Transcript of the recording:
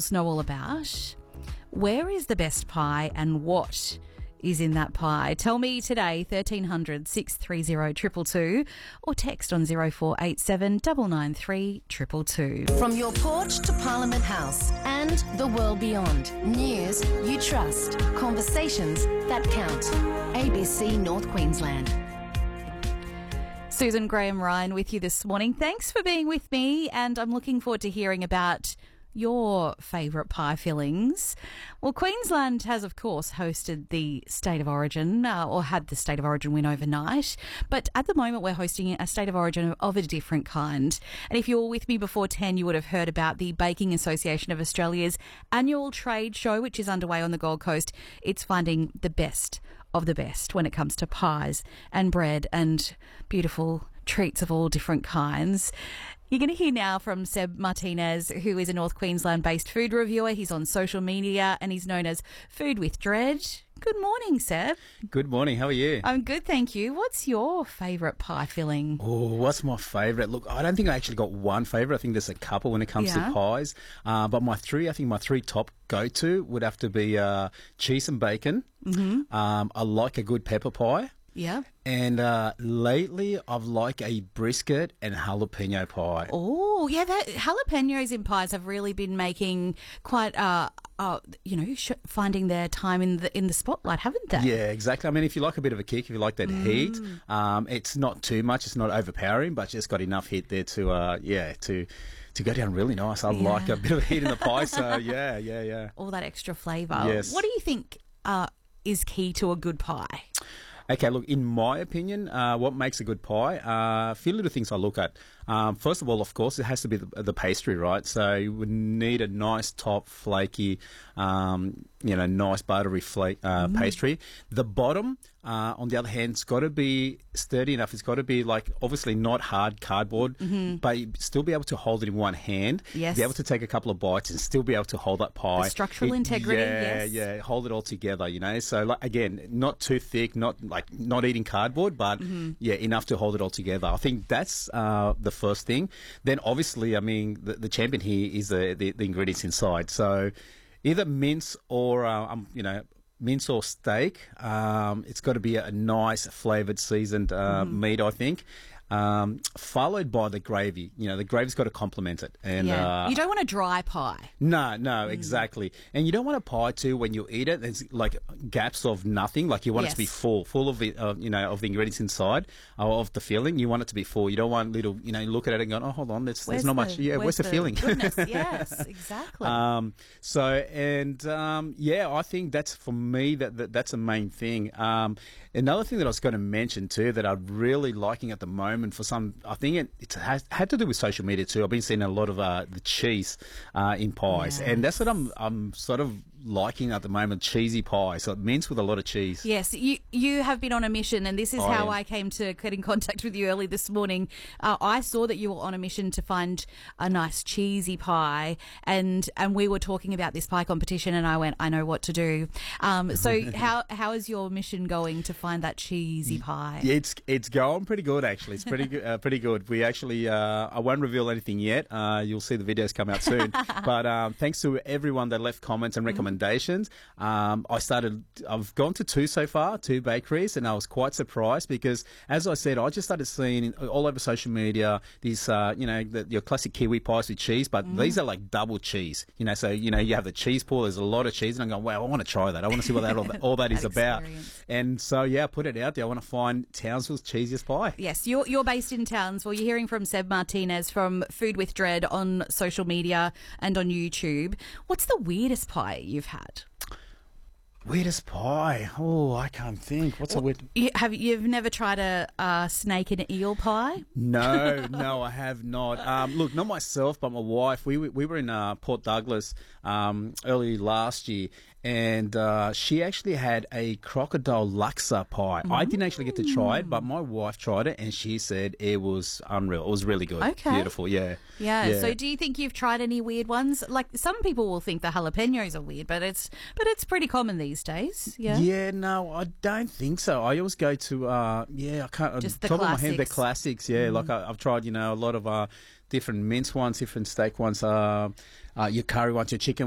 Jules know all about. Where is the best pie and what is in that pie? Tell me today, 1300 630 222, or text on 0487 993 222. From your porch to Parliament House and the world beyond. News you trust. Conversations that count. ABC North Queensland. Susan Graham-Ryan with you this morning. Thanks for being with me, and I'm looking forward to hearing about your favourite pie fillings. Well, Queensland has, of course, hosted the State of Origin, or had the State of Origin win overnight. But at the moment, we're hosting a State of Origin of a different kind. And if you were with me before 10, you would have heard about the Baking Association of Australia's annual trade show, which is underway on the Gold Coast. It's finding the best of the best when it comes to pies and bread and beautiful treats of all different kinds. You're going to hear now from Seb Martinez, who is a North Queensland-based food reviewer. He's on social media and he's known as Food with Dread. Good morning, Seb. Good morning. How are you? I'm good, thank you. What's your favourite pie filling? Oh, what's my favourite? Look, I don't think I actually got one favourite. I think there's a couple when it comes to pies. But my three top go-to would have to be cheese and bacon. Mm-hmm. I like a good pepper pie. Yeah. And lately, I've liked a brisket and jalapeno pie. Oh, yeah, that jalapenos in pies have really been making quite, finding their time in the spotlight, haven't they? Yeah, exactly. I mean, if you like a bit of a kick, if you like that heat, it's not too much, it's not overpowering, but just got enough heat there to go down really nice. I like a bit of heat in the pie, so yeah. All that extra flavour. Yes. What do you think is key to a good pie? Okay, look, in my opinion, what makes a good pie, a few little things I look at. First of all, of course, it has to be the pastry, right? So you would need a nice top, flaky, nice buttery pastry. The bottom, on the other hand, it's got to be sturdy enough. It's got to be obviously not hard cardboard, but still be able to hold it in one hand. Yes. Be able to take a couple of bites and still be able to hold that pie. The structural integrity, yes. Yeah, hold it all together, So, again, not too thick, not eating cardboard, but, enough to hold it all together. I think that's the first thing. Then, obviously, I mean, the champion here is the ingredients inside. So, either mince or, mince or steak. It's got to be a nice flavoured, seasoned meat, I think. Followed by the gravy. The gravy's got to complement it. And you don't want a dry pie. No, exactly. And you don't want a pie too when you eat it. There's gaps of nothing. You want it to be full of the of the ingredients inside of the filling. You want it to be full. You don't want little. Look at it and go, oh, hold on, there's not much. Yeah, where's the filling? Goodness, yes, exactly. I think that's for me that's a main thing. Another thing that I was going to mention too that I'm really liking at the moment. For some, I think it has had to do with social media too. I've been seeing a lot of the cheese in pies, and that's what I'm sort of liking at the moment. Cheesy pie, so it mince with a lot of cheese. Yes, you have been on a mission, and this is how I came to get in contact with you early this morning. I saw that you were on a mission to find a nice cheesy pie, and we were talking about this pie competition, and I went, I know what to do. So how is your mission going to find that cheesy pie? Yeah, it's going pretty good actually. It's pretty good. We actually, I won't reveal anything yet. You'll see the videos come out soon. But thanks to everyone that left comments and recommendations. I've gone to two bakeries, and I was quite surprised because, as I said, I just started seeing all over social media these, your classic Kiwi pies with cheese, but these are like double cheese. So you have the cheese pool. There's a lot of cheese, and I'm going, wow, I want to try that. I want to see what all that is about. And so I put it out there. I want to find Townsville's cheesiest pie. Yes, you're based in Townsville. You're hearing from Seb Martinez from Food with Dread on social media and on YouTube. What's the weirdest pie you've had? Weirdest pie? Oh, I can't think. What's a weird... You've never tried a snake and eel pie? No, I have not. Look, not myself, but my wife. We were in Port Douglas early last year, and she actually had a crocodile laksa pie. I didn't actually get to try it, but my wife tried it, and she said it was unreal. It was really good. Okay. Beautiful, yeah. So do you think you've tried any weird ones? Some people will think the jalapenos are weird, but it's pretty common these days. Yeah, no, I don't think so. I always go to I can't just the top classics. of my head, the classics. Yeah, I've tried a lot of different mince ones, different steak ones, your curry ones, your chicken